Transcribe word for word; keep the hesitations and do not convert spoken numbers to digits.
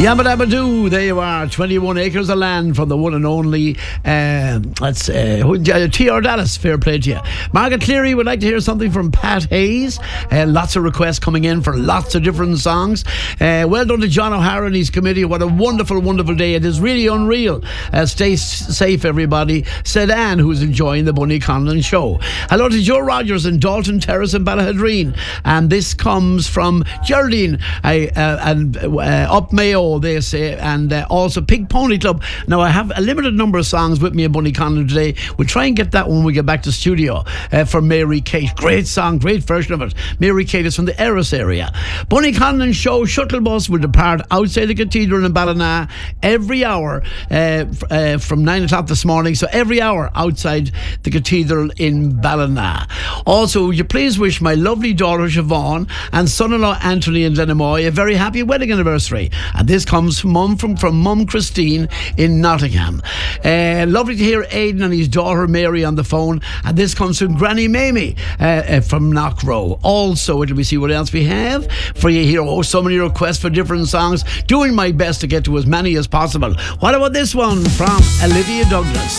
Yabba dabba doo, there you are, twenty-one acres of land from the one and only uh, that's uh, T R Dallas. Fair play to you. Margaret Cleary would like to hear something from Pat Hayes. Uh, lots of requests coming in for lots of different songs. Uh, well done to John O'Hara and his committee. What a wonderful, wonderful day. It is really unreal. Uh, stay s- safe, everybody, said Anne, who's enjoying the Bunny Conlon show. Hello to Joe Rogers in Dalton Terrace in Ballahadreen. And this comes from Geraldine uh, uh, and uh, up Mayo, they say, and uh, also Pig Pony Club. Now, I have a limited number of songs with me at Bunny Conlon today. We'll try and get that when we get back to studio uh, for Mary Kate. Great song, great version of it. Mary Kate is from the Erris area. Bunny Conlon show shuttle bus will depart outside the cathedral in Ballina every hour uh, f- uh, from nine o'clock this morning. So every hour outside the cathedral in Ballina. Also, would you please wish my lovely daughter Siobhan and son-in-law Anthony and Lenamoy a very happy wedding anniversary. And this comes from mum from, from mum Christine in Nottingham. Uh, lovely to hear Aidan and his daughter Mary on the phone. And this comes from Granny Mamie uh, uh, from Knockrow. Also, let me see what else we have for you here. Oh, so many requests for different songs. Doing my best to get to as many as possible. What about this one from Olivia Douglas?